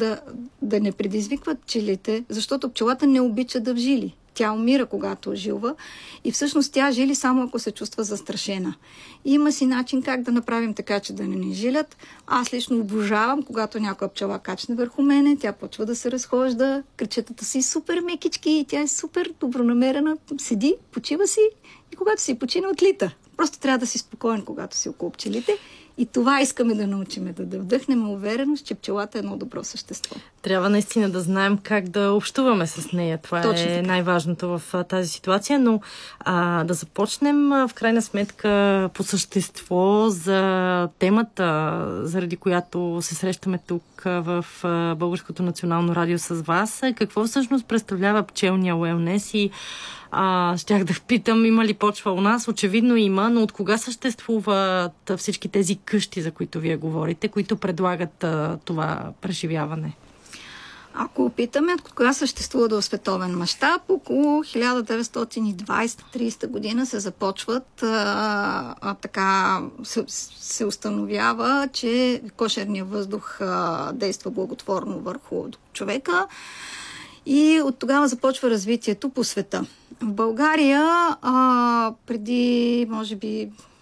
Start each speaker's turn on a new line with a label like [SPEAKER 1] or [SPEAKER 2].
[SPEAKER 1] да не предизвикват пчелите, защото пчелата не обича да вжили. Тя умира, когато жилва и всъщност тя жили само ако се чувства застрашена. И има си начин как да направим така, че да не ни жилят. Аз лично обожавам, когато някоя пчела качне върху мене, тя почва да се разхожда, кръчетата си супер мекички и тя е супер добронамерена, седи, почива си и когато си почина, отлита. Просто трябва да си спокоен, когато си около пчелите. И това искаме да научим, да вдъхнем увереност, че пчелата е едно добро същество.
[SPEAKER 2] Трябва наистина да знаем как да общуваме с нея. Това е най-важното в тази ситуация, но да започнем в крайна сметка по същество за темата, заради която се срещаме тук в Българското национално радио с вас. Какво всъщност представлява пчелния уелнес и щях да питам, има ли почва у нас? Очевидно има, но от кога съществуват всички тези къщи, за които вие говорите, които предлагат това преживяване?
[SPEAKER 1] Ако питаме от кога съществува до световен мащаб, около 1920-30 година се започват се установява, че кошерният въздух действа благотворно върху човека и от тогава започва развитието по света. В България преди, може би,